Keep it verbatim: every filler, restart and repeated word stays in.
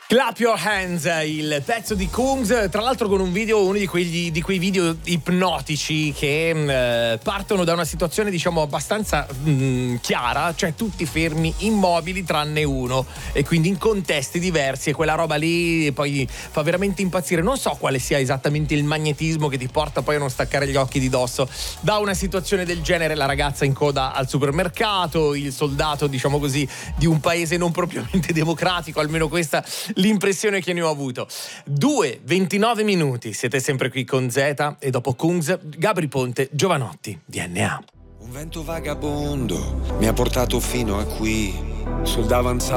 Clap Your Hands, il pezzo di Kungs, tra l'altro con un video, uno di quegli di quei video ipnotici che eh, partono da una situazione diciamo abbastanza mh, chiara, cioè tutti fermi, immobili tranne uno, e quindi in contesti diversi, e quella roba lì poi fa veramente impazzire. Non so quale sia esattamente il magnetismo che ti porta poi a non staccare gli occhi di dosso da una situazione del genere. La ragazza in coda al supermercato, il soldato diciamo così di un paese non propriamente democratico, almeno questa l'impressione che ne ho avuto. Due ventinove minuti, siete sempre qui con Z, e dopo Kungs, Gabri Ponte, Giovanotti, D N A. Un vento vagabondo mi ha portato fino a qui, sul davanzale